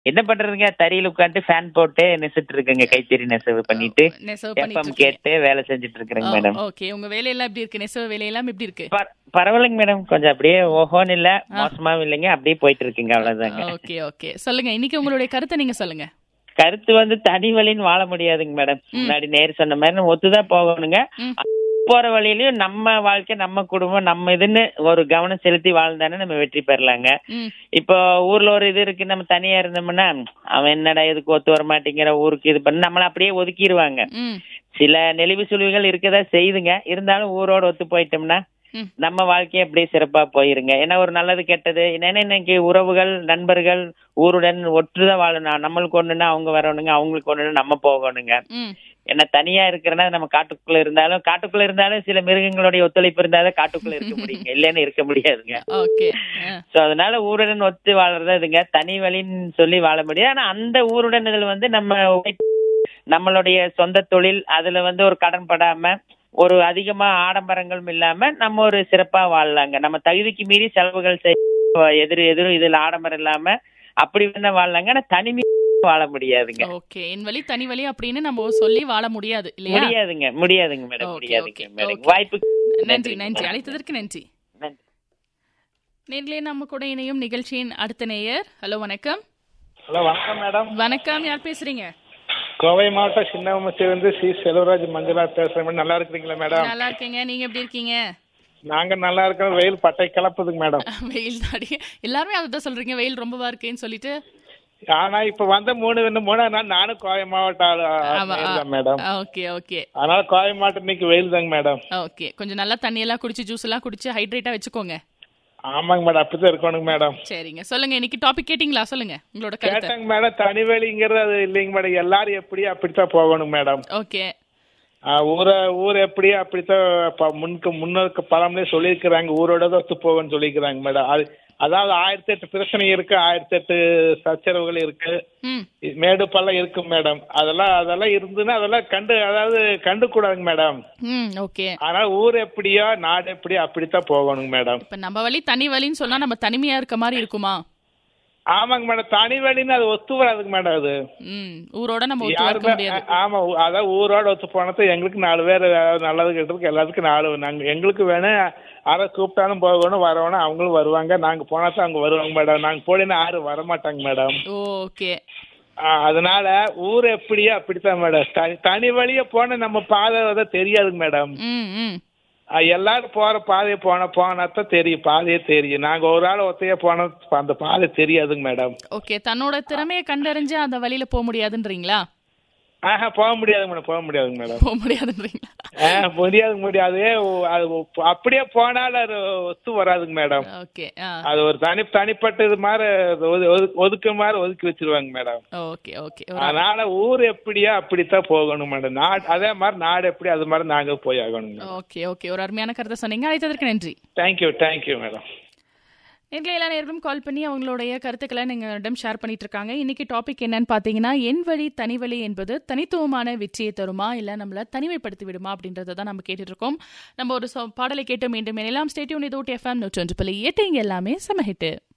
என்ன பண்றதுங்க, தறியில உட்காந்துட்டு ஃபேன் போட்டு நெசிட்டு இருக்குங்க, கைத்தறி நெசவு பண்ணிட்டு நெசவு பண்ணிட்டு எஃப்எம் இருக்கீங்க. கேட்டு வேலை செஞ்சுட்டு இருக்கிறேங்க மேடம். ஓகே, உங்க வேலையெல்லாம் எப்படி இருக்கு? நெசவு வேலையெல்லாம் எப்படி இருக்கு? பரவாயில்லைங்க மேடம், கொஞ்சம் அப்படியே ஓஹோன்னு இல்ல, மோசமாவும் இல்லைங்க, அப்படியே போயிட்டு இருக்குங்க, அவ்வளவுதாங்க. ஓகே ஓகே, சொல்லுங்க இன்னைக்கு உங்களுடைய கருத்தை நீங்க சொல்லுங்க. கருத்து வந்து தனி வழின்னு வாழ முடியாதுங்க மேடம். முன்னாடி நேரு சொன்ன மாதிரி நம்ம ஒத்துதான் போகணுங்க. ம். போற வழியிலயும் நம்ம வாழ்க்கை, நம்ம குடும்பம், நம்ம இதுன்னு ஒரு கவனம் செலுத்தி வாழ்ந்தானே நம்ம வெற்றி பெறலாங்க. ம். இப்போ ஊர்ல ஒரு இது இருக்கு, நம்ம தனியா இருந்தோம்னா அவன் என்னடா இதுக்கு ஒத்து வர மாட்டேங்கிற, ஊருக்கு இது பண்ண நம்மள அப்படியே ஒதுக்கிடுவாங்க. ம். சில நெளிவு சுழிவுகள் இருக்கதான் செய்யுதுங்க, இருந்தாலும் ஊரோட ஒத்து போயிட்டோம்னா ம். நம்ம வாழ்க்கையை அப்படியே சிறப்பா போயிருங்க. ஏன்னா ஒரு நல்லது கெட்டது என்னன்னா இன்னைக்கு உறவுகள், நண்பர்கள், ஊருடன் ஒற்றுதான் வாழணும். நம்மளுக்கு ஒண்ணுன்னா அவங்க வரணுங்க, அவங்களுக்கு ஒண்ணுன்னா நம்ம போகணுங்க. ம். ஏன்னா தனியா இருக்கிறனா நம்ம காட்டுக்குள்ள இருந்தாலும் சில மிருகங்களுடைய ஒத்துழைப்பு இருந்தாலும் காட்டுக்குள்ள இருக்க முடியுங்க, இல்லைன்னு இருக்க முடியாதுங்க. ஓகே. சோ அதனால ஊருடன் ஒத்து வாழறதா இதுங்க தனி வழின்னு சொல்லி வாழ முடியாது. ஆனா அந்த ஊருடன் இதுல வந்து நம்மளுடைய சொந்த தொழில், அதுல வந்து ஒரு கடன் படாம, ஒரு அதிகமா ஆடம்பரங்களும் இல்லாம நம்ம ஒரு சிறப்பா வாழலாங்க. நம்ம தகுதிக்கு மீறி செலவுகள் எதிரும் இதுல ஆடம்பரம் இல்லாம அப்படி வேணா வாழலாங்க. ஆனா தனிமை வாழ முடியாதுங்க. ஓகே, என் வழி தனி வழி அப்படின்னு நம்ம சொல்லி வாழ முடியாது இல்லையா? முடியாதுங்க மேடம், முடியாதுங்க மேடம். வாய்ப்பு நன்றி நன்றி, அழைத்ததற்கு நன்றி. நேர்களே, நம்ம கூட இணையும் நிகழ்ச்சியின் அடுத்த நேயர். ஹலோ வணக்கம். ஹலோ வணக்கம் மேடம். வணக்கம், யார் பேசுறீங்க? கோவை மாவட்டம் சின்னவமசிலிருந்து சி செல்வராஜ் மஞ்சளா பேசுறேன். நல்லா இருக்கிறீங்களா மேடம்? நல்லா இருக்கீங்க, நீங்க எப்படி இருக்கீங்க? நாங்க நல்லா இருக்கிறோம். வெயில் பட்டை கிளப்புதுங்க மேடம். வெயில் தாடி, எல்லாருமே அதான் சொல்றீங்க, வெயில் ரொம்பவா இருக்குன்னு சொல்லிட்டு. ஆனா இப்ப வந்த மூணாவது நாள் நானும் கோவை மாவட்டம் மேடம். Okay okay. அதனால கோவை மாவட்டம் இன்னைக்கு வெயில் தாங்க மேடம். ஓகே, கொஞ்சம் நல்லா தண்ணி எல்லாம் குடிச்சு, ஜூஸ் எல்லாம் குடிச்சு ஹைட்ரேட்டா வச்சுக்கோங்க. ஆமாங்க மேடம், அப்படிதான் இருக்கணுங்க மேடம். சரிங்க, சொல்லுங்க இன்னைக்கு டாபிக் கேட்டீங்களா? சொல்லுங்க உங்களோட கருத்து. கேட்டாங்க மேடம். தனிவெளிங்கிறது அது இல்லைங்க மேடம், எல்லாரும் எப்படி அப்படித்தான் போகணும் மேடம். ஓகே. ஊர் எப்படி அப்படித்தான் முன்னோருக்கு பழமொழி சொல்லியிருக்கிறாங்க, ஊரோட ஒத்து போகணும்னு சொல்லியிருக்கிறாங்க மேடம். அதாவது 1008 பிரச்சனை இருக்கு, 1008 சச்சரவுகள் இருக்கு, மேடு பள்ளம் இருக்கு மேடம். அதெல்லாம் இருந்துன்னா அதெல்லாம் கண்டுக்கூடாதுங்க மேடம். ஓகே. அதனால ஊர் எப்படியோ நாடு எப்படியோ அப்படித்தான் போகணுங்க மேடம். இப்ப நம்ம வழி தனி வழின்னு சொன்னா நம்ம தனிமையா இருக்க மாதிரி இருக்குமா? ஆமாங்க மேடம், தனி வழின்னு அது ஒத்து வராதுங்க மேடம். அது ஊரோட நம்ம ஒத்து வர முடியாது. ஆமா, அதாவது ஊரோட ஒத்து போனது எங்களுக்கு 4 பேர் நல்லது கெட்டதுக்கு எல்லாத்துக்கும் எங்களுக்கு வேணும். யாரை கூப்பிட்டாலும் போகணும், வரணும், அவங்களும் வருவாங்க. நாங்க போனா தான் அவங்க வருவாங்க மேடம். நாங்க போலினா யாரும் வரமாட்டாங்க மேடம். ஓகே. அதனால ஊர் எப்படியோ அப்படித்தான் மேடம். தனி வழிய போன நம்ம பாதை தெரியாதுங்க மேடம். எல்லாரும் போற பாதையை போனாத்தான் தெரியும், பாதையே தெரியும். நாங்க ஒரு ஆள் ஒத்தைய போன அந்த பாதை தெரியாதுங்க மேடம். ஓகே, தன்னோட திறமையை கண்டறிஞ்சு அந்த வழியில போக முடியாதுன்றீங்களா? போக முடியாதுங்க மேடம். போக முடியாதுன்றீங்களா? முடியாது. அப்படியே போனாலும் அது ஒத்து வராதுங்க மேடம். ஓகே. அது ஒரு தனிப்பட்ட இது மாதிரி ஒதுக்கி வச்சிருவாங்க மேடம். Okay okay. அதனால ஊர் எப்படியோ அப்படித்தான் போகணும் மேடம். அதே மாதிரி நாடு எப்படி அது மாதிரி நாங்க போய் ஆகணும். ஓகே ஓகே, ஒரு அருமையான கருத்தை சொன்னீங்க, அழைத்ததற்கு நன்றி. Thank you madam. நேர்களை எல்லா நேர்களும் கால் பண்ணி அவங்களுடைய கருத்துக்களை எங்களிடம் ஷேர் பண்ணிட்டு இருக்காங்க. இன்னைக்கு டாபிக் என்னன்னு பார்த்தீங்கன்னா, என் வழி தனி வழி என்பது தனித்துவமான வெற்றியை தருமா, இல்லை நம்மளை தனிமைப்படுத்தி விடுமா அப்படின்றத தான் நம்ம கேட்டுட்டு இருக்கோம். நம்ம ஒரு பாடலை கேட்டு மீண்டும் இணையலாம். Stay tune. இது ஊட்டி FM 101.8, எல்லாமே செம ஹிட்.